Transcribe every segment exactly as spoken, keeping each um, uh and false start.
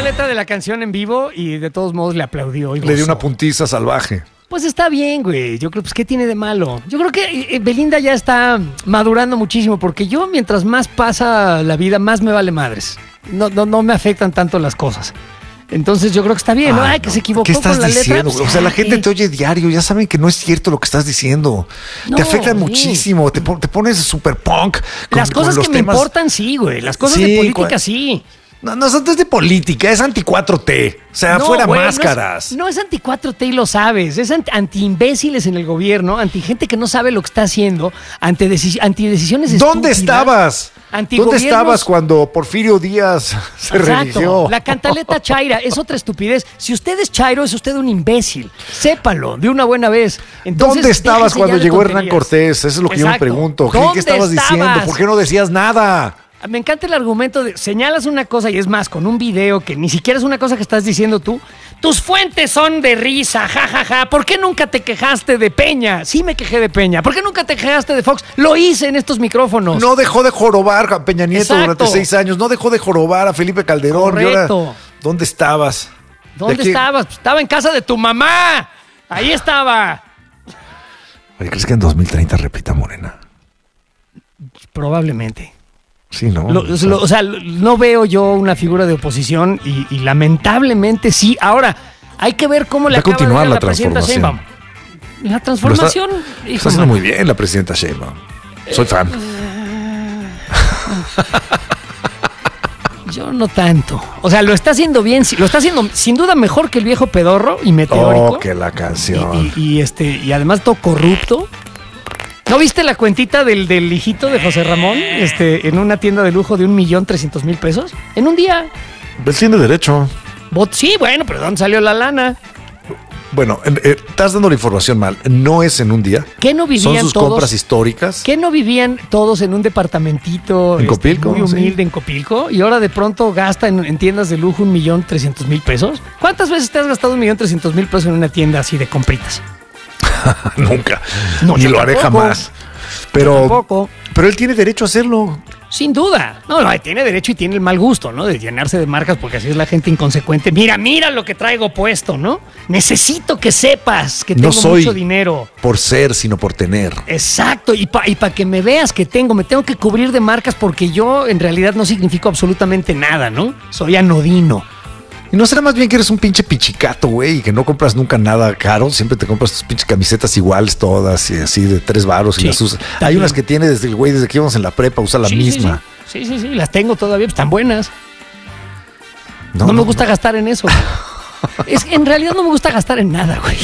letra de la canción en vivo y de todos modos le aplaudió. Y le dio una puntiza salvaje. Pues está bien, güey. Yo creo, pues, ¿qué tiene de malo? Yo creo que eh, Belinda ya está madurando muchísimo porque yo, mientras más pasa la vida, más me vale madres. No, no, no me afectan tanto las cosas. Entonces yo creo que está bien, ¿no? Ay, Ay, que no. se equivocó ¿Qué estás con la diciendo? letra. Pues, o sea, la ay, gente te oye diario, ya saben que no es cierto lo que estás diciendo. No, te afectan sí. muchísimo, te, te pones super punk. Con, las cosas con los que me temas. importan, sí, güey. Las cosas Sí, de política, cua- sí. No, no es de política, es anti cuatro T. O sea, No, fuera güey, máscaras. No es, no es anti cuatro T y lo sabes. Es anti, anti-imbéciles en el gobierno, anti gente que no sabe lo que está haciendo, anti, -deci anti decisiones ¿Dónde estúpidas, estabas? ¿Dónde antigobiernos- estabas cuando Porfirio Díaz se Exacto. religió? La cantaleta chaira es otra estupidez. Si usted es chairo, es usted un imbécil. Sépalo de una buena vez. Entonces, ¿Dónde estabas déjese ya cuando de llegó Hernán tonterías. Cortés? Eso es lo que yo me Exacto. pregunto. ¿Qué, ¿Dónde qué estabas diciendo? estabas? ¿Por qué no decías nada? Me encanta el argumento de señalas una cosa y es más, con un video que ni siquiera es una cosa que estás diciendo tú. Tus fuentes son de risa, jajaja. Ja, ja. ¿Por qué nunca te quejaste de Peña? Sí me quejé de Peña. ¿Por qué nunca te quejaste de Fox? Lo hice en estos micrófonos. No dejó de jorobar a Peña Nieto Exacto. durante seis años. No dejó de jorobar a Felipe Calderón. Y ahora, Correcto. ¿dónde estabas? ¿Dónde De aquí- estabas? Pues estaba en casa de tu mamá. Ahí estaba. Oye, ¿crees que en dos mil treinta repita Morena? Probablemente. Sí, ¿no? Lo- O sea, lo- o sea, no veo yo una figura de oposición y, y lamentablemente sí. Ahora, hay que ver cómo le Va a acaba de continuar ir a la la presidenta transformación. Sheinbaum. La transformación, Lo hijo, está haciendo mano. muy bien la presidenta Sheinbaum. Soy fan. Yo no tanto. O sea, lo está haciendo bien, sí, lo está haciendo sin duda mejor que el viejo pedorro y meteórico. Oh, que la canción. y, y- y este, y además todo corrupto. ¿No viste la cuentita del, del hijito de José Ramón este, en una tienda de lujo de un millón trescientos mil pesos? En un día. Él tiene derecho. Bot- sí, bueno, pero ¿dónde salió la lana? Bueno, eh, eh, estás dando la información mal. No es en un día. ¿Qué no vivían Son sus todos? compras históricas. ¿Qué no vivían todos en un departamentito En este, Copilco, muy humilde sí. en Copilco? Y ahora de pronto gasta en, en tiendas de lujo un millón trescientos mil pesos. ¿Cuántas veces te has gastado un millón trescientos mil pesos en una tienda así de compritas? Nunca. No, Ni yo lo haré tampoco. jamás. Yo Pero, tampoco. pero él tiene derecho a hacerlo. Sin duda. No, no, tiene derecho y tiene el mal gusto, ¿no? De llenarse de marcas porque así es la gente inconsecuente. Mira, mira lo que traigo puesto, ¿no? Necesito que sepas que tengo No soy mucho dinero. por ser, sino por tener. Exacto, y para y pa que me veas que tengo, me tengo que cubrir de marcas porque yo en realidad no significo absolutamente nada, ¿no? Soy anodino. ¿Y no será más bien que eres un pinche pichicato, güey? Y que no compras nunca nada caro. Siempre te compras tus pinches camisetas iguales todas y así de tres varos y Sí, las usas. Hay también. unas que tiene desde el güey, desde que íbamos en la prepa, usa la Sí, misma. Sí, sí, sí, sí, las tengo todavía, pues, están buenas. No, me gusta gastar en eso. Es que en realidad no me gusta gastar en nada, güey.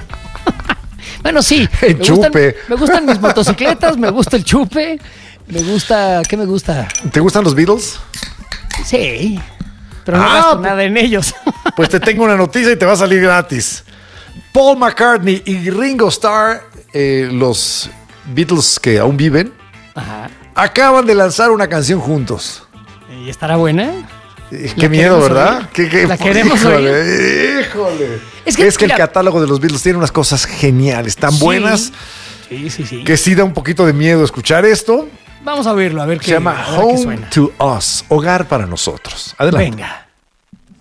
Bueno, sí. En me gustan- chupe. me gustan mis motocicletas, me gusta el chupe, me gusta... ¿Qué me gusta? ¿Te gustan los Beatles? Sí, pero no Ah, gasto pues- nada en ellos. Pues te tengo una noticia y te va a salir gratis. Paul McCartney y Ringo Starr, eh, los Beatles que aún viven, Ajá. acaban de lanzar una canción juntos. ¿Y estará buena? Eh, ¿La Qué miedo, queremos ¿verdad? oír? Qué, qué- ¿La queremos híjole, híjole. Es Es que, que, mira- el catálogo de los Beatles tiene unas cosas geniales, tan Sí. buenas, Sí, sí, sí. que sí da un poquito de miedo escuchar esto. Vamos a oírlo, a ver qué Se llama a ver qué Home suena. to Us, Hogar para nosotros. Adelante. Venga.